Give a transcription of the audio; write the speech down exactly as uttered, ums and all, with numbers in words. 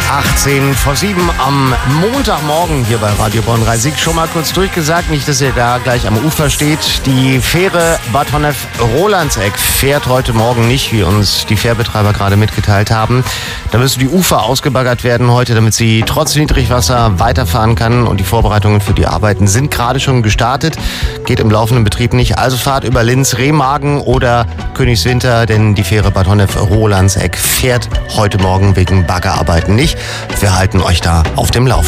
achtzehn vor sieben am Montagmorgen hier bei Radio Bonn-Rhein-Sieg. Schon mal kurz durchgesagt, nicht, dass ihr da gleich am Ufer steht. Die Fähre Bad Honnef-Rolandseck fährt heute Morgen nicht, wie uns die Fährbetreiber gerade mitgeteilt haben. Da müssen die Ufer ausgebaggert werden heute, damit sie trotz Niedrigwasser weiterfahren kann. Und die Vorbereitungen für die Arbeiten sind gerade schon gestartet. Geht im laufenden Betrieb nicht. Also fahrt über Linz, Remagen oder Königswinter, denn die Fähre Bad Honnef-Rolandseck fährt heute Morgen wegen Baggerarbeiten nicht. Wir halten euch da auf dem Laufenden.